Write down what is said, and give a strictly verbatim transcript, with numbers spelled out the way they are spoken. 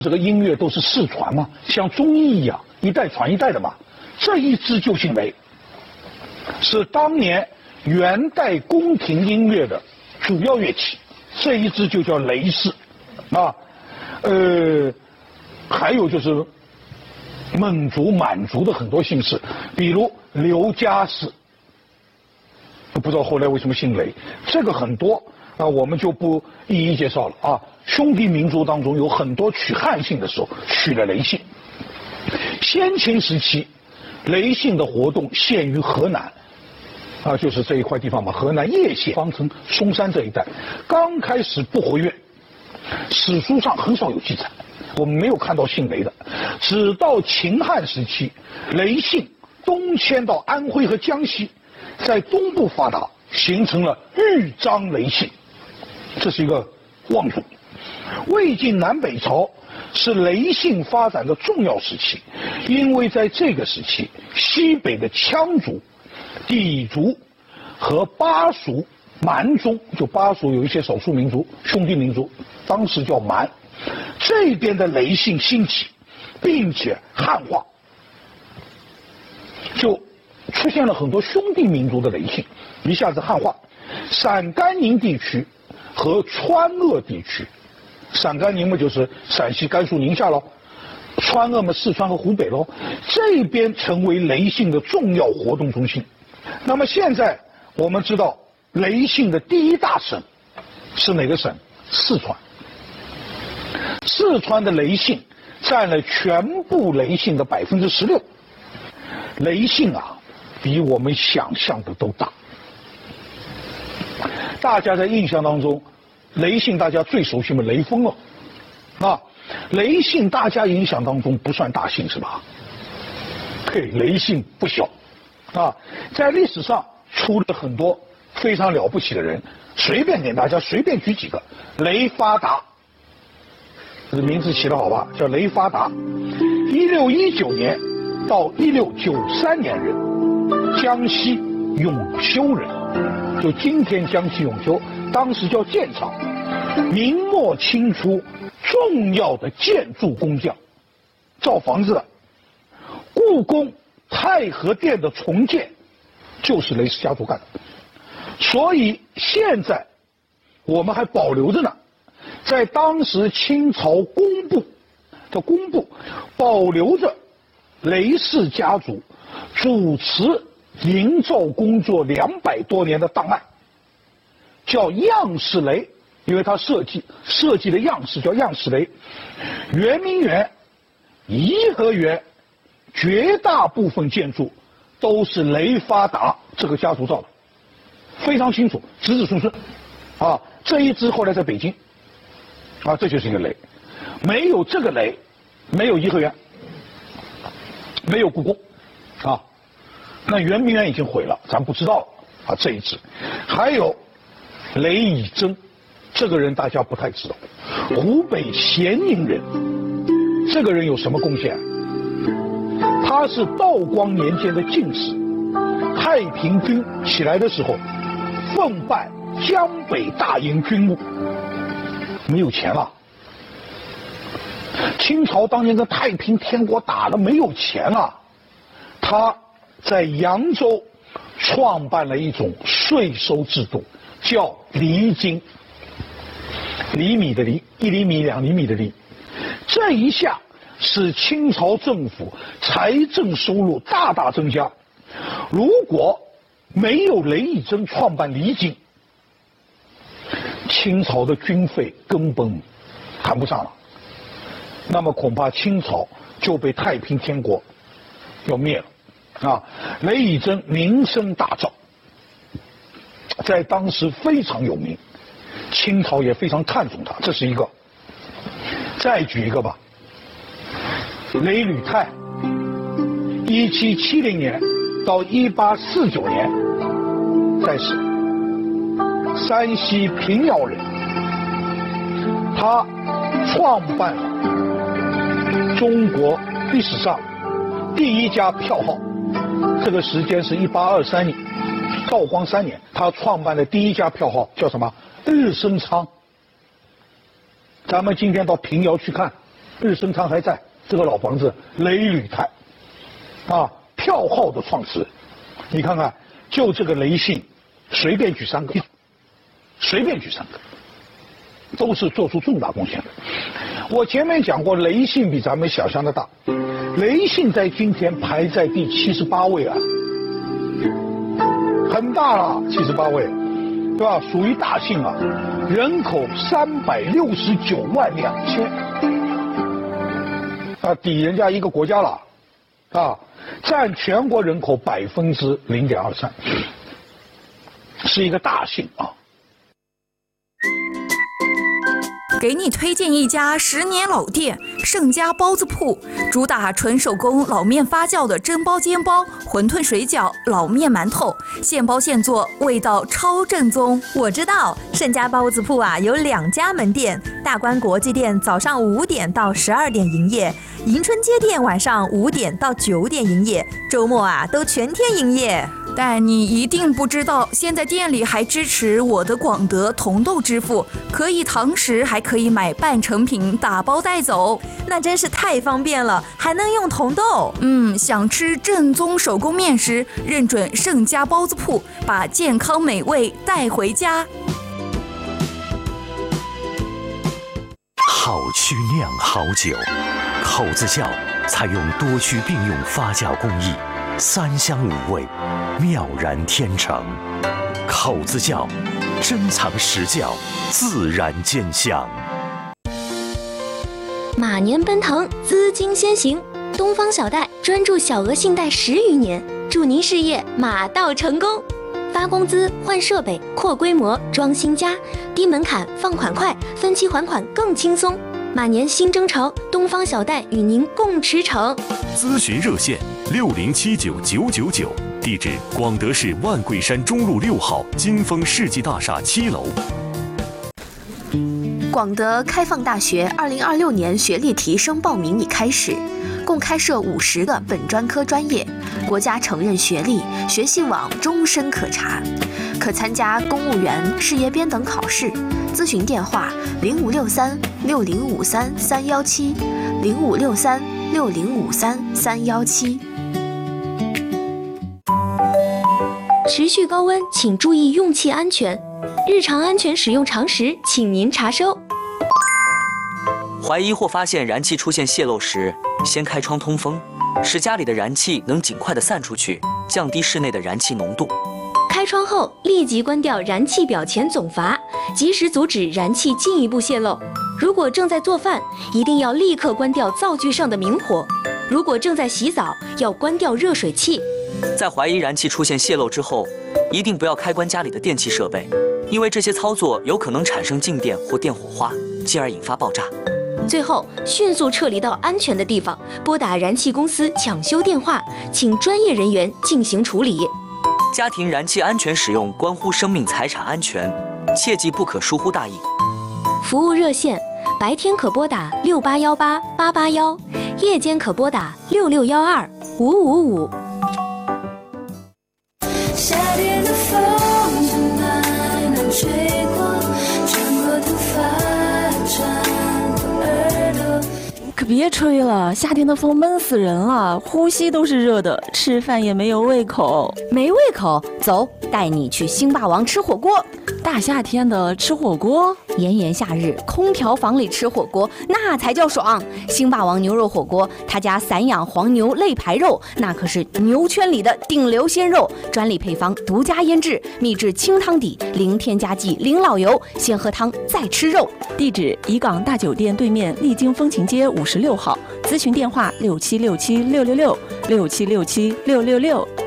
这个音乐都是世传嘛，像中医一样，一代传一代的嘛。这一支就姓雷，是当年元代宫廷音乐的主要乐器，这一支就叫雷氏，啊，呃，还有就是蒙族、满族的很多姓氏，比如刘家氏，不知道后来为什么姓雷，这个很多。那我们就不一一介绍了啊。兄弟民族当中有很多取汉姓的时候取了雷姓。先秦时期，雷姓的活动限于河南，啊，就是这一块地方嘛，河南叶县、方城、嵩山这一带，刚开始不活跃，史书上很少有记载，我们没有看到姓雷的。直到秦汉时期，雷姓东迁到安徽和江西，在东部发达，形成了豫章雷姓。这是一个望族。魏晋南北朝是雷姓发展的重要时期，因为在这个时期，西北的羌族、氐族和巴蜀、蛮中，就巴蜀有一些少数民族、兄弟民族，当时叫蛮，这边的雷姓兴起，并且汉化，就出现了很多兄弟民族的雷姓，一下子汉化。陕甘宁地区和川鄂地区，陕甘宁嘛就是陕西、甘肃、宁夏喽，川鄂嘛四川和湖北喽，这边成为雷姓的重要活动中心。那么现在我们知道，雷姓的第一大省是哪个省？四川。四川的雷姓占了全部雷姓的百分之十六。雷姓啊，比我们想象的都大。大家在印象当中，雷姓大家最熟悉嘛，雷锋了，啊，雷姓大家印象当中不算大姓是吧？嘿，雷姓不小，啊，在历史上出了很多非常了不起的人，随便给大家随便举几个，雷发达，这名字起得好吧，叫雷发达，一六一九年到一六九三年人，江西永修人。就今天江西永修，当时叫建厂，明末清初重要的建筑工匠，造房子的。故宫太和殿的重建就是雷氏家族干的，所以现在我们还保留着呢。在当时清朝工部的工部保留着雷氏家族主持营造工作两百多年的档案，叫样式雷，因为它设计设计的样式叫样式雷。圆明园、颐和园绝大部分建筑都是雷发达这个家族造的，非常清楚，子子孙孙。啊，这一支后来在北京，啊，这就是一个雷。没有这个雷，没有颐和园，没有故宫，啊。那圆明园已经毁了，咱不知道了啊。这一支，还有雷以征，这个人大家不太知道，湖北咸宁人。这个人有什么贡献？他是道光年间的进士，太平军起来的时候，奉办江北大营军务，没有钱了。清朝当年跟太平天国打了，没有钱了，他在扬州创办了一种税收制度，叫厘金，厘米的厘，一厘米、两厘米的厘。这一下使清朝政府财政收入大大增加。如果没有雷以征创办厘金，清朝的军费根本谈不上了，那么恐怕清朝就被太平天国要灭了。啊，雷以征名声大噪，在当时非常有名，清朝也非常看重他，这是一个。再举一个吧，雷履泰，一七七零年到一八四九年在世，山西平遥人，他创办了中国历史上第一家票号。这个时间是一八二三年，道光三年，他创办的第一家票号叫什么？日升仓。咱们今天到平遥去看， 日升昌还在，这个老房子雷履泰，啊，票号的创始人，你看看，就这个雷信，随便举三个，随便举三个，都是做出重大贡献的。我前面讲过，雷信比咱们想象的大，雷信在今天排在第七十八位啊，很大了，七十八位，对吧？属于大姓啊，人口三百六十九万两千，啊，抵人家一个国家了，啊，占全国人口百分之零点二三，是一个大姓啊。 给你推荐一家十年老店盛家包子铺，主打纯手工老面发酵的蒸包、煎包、馄饨、水饺、老面、馒头，现包现做，味道超正宗。 我知道盛家包子铺啊有两家门店，大观国际店早上五点到十二点营业，迎春街店晚上五点到九点营业，周末啊都全天营业。 但你一定不知道，现在店里还支持我的广德同豆支付，可以堂食，还可以买半成品打包带走， 那真是太方便了，还能用同豆。 嗯，想吃正宗手工面食，认准盛家包子铺，把健康美味带回家。 好曲酿好酒，口子窖采用多区并用发酵工艺，三香五味，妙然天成。口子窖，珍藏实窖，自然见香。 马年奔腾，资金先行，东方小贷专注小额信贷十余年，祝您事业马到成功。发工资、换设备、扩规模、装新家，低门槛、放款快，分期还款更轻松。马年新征程，东方小贷与您共驰骋。 咨询热线六零七九九九九，地址广德市万桂山中路六号金丰世纪大厦七楼。 广德开放大学二零二六年学历提升报名已开始，共开设五十个本专科专业，国家承认学历，学习网终身可查，可参加公务员、事业编等考试。咨询电话零五六三六零五三三幺七，零五六三六零五三三幺七。 持续高温，请注意用气安全。日常安全使用常识，请您查收。 怀疑或发现燃气出现泄漏时，先开窗通风，使家里的燃气能尽快的散出去，降低室内的燃气浓度。 开窗后立即关掉燃气表前总阀，及时阻止燃气进一步泄漏。如果正在做饭，一定要立刻关掉灶具上的明火；如果正在洗澡，要关掉热水器。 在怀疑燃气出现泄漏之后，一定不要开关家里的电气设备，因为这些操作有可能产生静电或电火花，进而引发爆炸。 最后，迅速撤离到安全的地方，拨打燃气公司抢修电话，请专业人员进行处理。 家庭燃气安全使用关乎生命财产安全，切记不可疏忽大意。 服务热线：白天可拨打六八幺八八八幺，夜间可拨打六六幺二五五五。 夏天的风从南南吹过，穿过头发，穿过耳朵。 可别吹了，夏天的风闷死人了，呼吸都是热的，吃饭也没有胃口。 没胃口，走，带你去星霸王吃火锅。 大夏天的吃火锅， 炎炎夏日，空调房里吃火锅那才叫爽。星霸王牛肉火锅，他家散养黄牛肋排肉，那可是牛圈里的顶流鲜肉，专利配方，独家腌制，秘制清汤底，零添加剂，零老油，先喝汤再吃肉。 地址：怡港大酒店对面丽晶风情街五十六号，咨询电话六七六七六六六六七六七六六六。